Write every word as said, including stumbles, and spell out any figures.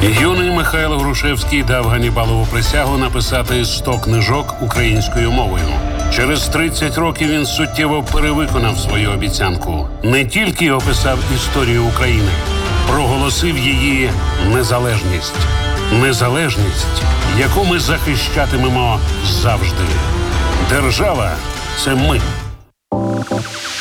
Юний Михайло Грушевський дав Ганнібалову присягу написати сто книжок українською мовою. Через тридцять років він суттєво перевиконав свою обіцянку. Не тільки описав історію України, проголосив її незалежність. Незалежність, яку ми захищатимемо завжди. Держава – це ми.